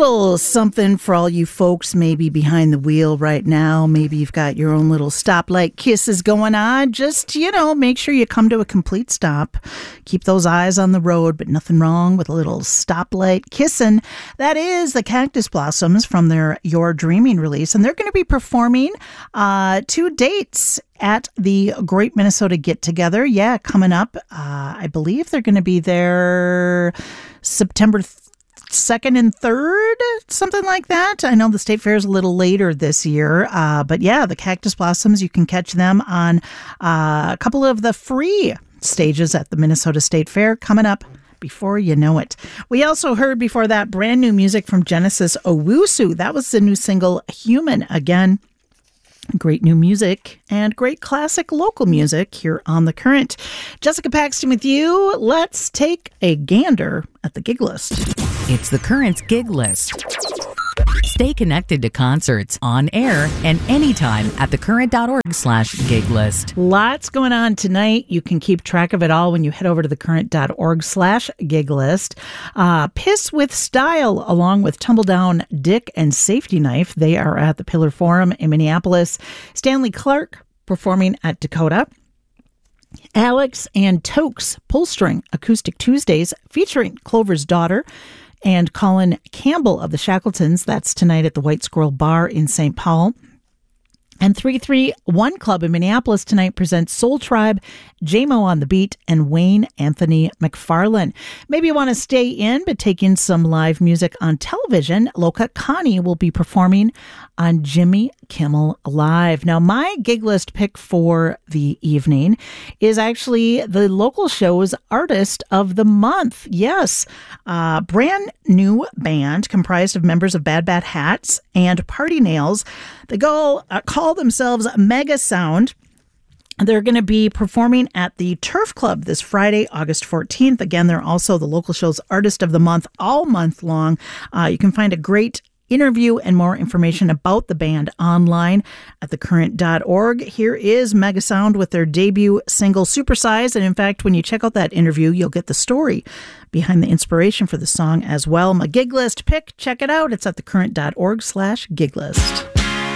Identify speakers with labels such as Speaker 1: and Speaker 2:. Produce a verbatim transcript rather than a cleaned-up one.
Speaker 1: little something for all you folks maybe behind the wheel right now. Maybe you've got your own little stoplight kisses going on. Just, you know, make sure you come to a complete stop. Keep those eyes on the road, but nothing wrong with a little stoplight kissing. That is the Cactus Blossoms from their Your Dreaming release. And they're going to be performing uh, two dates at the Great Minnesota Get Together. Yeah, coming up. Uh, I believe they're going to be there September second and third, something like that. I know the State Fair is a little later this year, uh, but yeah, the Cactus Blossoms, you can catch them on uh, a couple of the free stages at the Minnesota State Fair coming up before you know it. We also heard before that brand new music from Genesis Owusu. That was the new single, Human. Again, great new music and great classic local music here on The Current. Jessica Paxton with you. Let's take a gander at the gig list.
Speaker 2: It's The Current's gig list. Stay connected to concerts on air and anytime at thecurrent.org slash gig list.
Speaker 1: Lots going on tonight. You can keep track of it all when you head over to thecurrent.org slash gig list. Uh, Piss with Style, along with Tumbledown Dick and Safety Knife. They are at the Pillar Forum in Minneapolis. Stanley Clark performing at Dakota. Alex and Tokes Pullstring Acoustic Tuesdays featuring Clover's Daughter and Colin Campbell of the Shackletons. That's tonight at the White Squirrel Bar in Saint Paul. And three three one Club in Minneapolis tonight presents Soul Tribe, J-Mo on the Beat, and Wayne Anthony McFarlane. Maybe you want to stay in, but take in some live music on television. Loka Connie will be performing on Jimmy Kimmel Live. Now, my gig list pick for the evening is actually the local show's Artist of the Month. Yes, a brand new band comprised of members of Bad Bad Hats and Party Nails. They go, uh, call themselves Mega Sound. They're going to be performing at the Turf Club this Friday, August fourteenth. Again, they're also the local show's Artist of the Month all month long. Uh, you can find a great interview and more information about the band online at thecurrent dot org. Here is Mega Sound with their debut single, Supersize. And in fact, when you check out that interview, you'll get the story behind the inspiration for the song as well. My gig list pick, check it out. It's at thecurrent.org slash gig list.